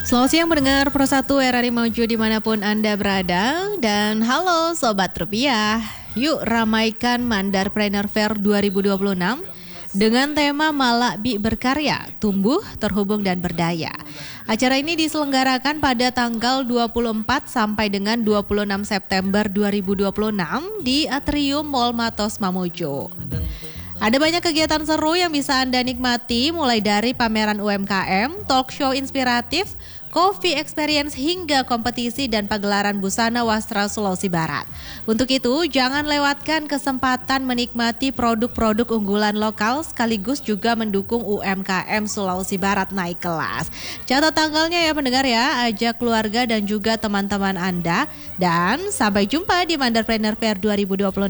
Selamat siang mendengar Pro 1 RRI Maju dimanapun Anda berada. Dan halo Sobat Rupiah, yuk ramaikan Mandarpreneur Fair 2026 dengan tema Malakbi Berkarya, Tumbuh, Terhubung, dan Berdaya. Acara ini diselenggarakan pada tanggal 24 sampai dengan 26 September 2026 di Atrium Mall Matos Mamuju. Ada banyak kegiatan seru yang bisa Anda nikmati, mulai dari pameran UMKM, talk show inspiratif, coffee experience hingga kompetisi dan pagelaran busana wastra Sulawesi Barat. Untuk itu, jangan lewatkan kesempatan menikmati produk-produk unggulan lokal sekaligus juga mendukung UMKM Sulawesi Barat naik kelas. Catat tanggalnya ya pendengar ya, ajak keluarga dan juga teman-teman Anda. Dan sampai jumpa di Mandarpreneur Fair 2026